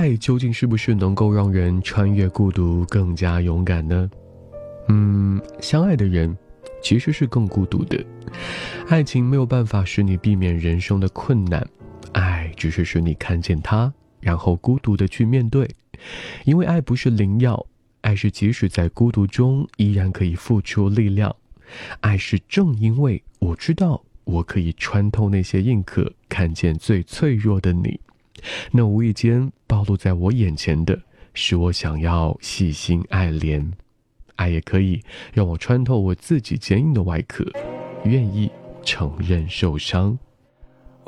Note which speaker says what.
Speaker 1: 爱究竟是不是能够让人穿越孤独更加勇敢呢？相爱的人其实是更孤独的。爱情没有办法使你避免人生的困难，爱只是使你看见它，然后孤独的去面对。因为爱不是灵药，爱是即使在孤独中依然可以付出力量。爱是正因为我知道我可以穿透那些硬壳，看见最脆弱的你，那无意间暴露在我眼前的是我想要细心爱怜。爱也可以让我穿透我自己坚硬的外壳，愿意承认受伤。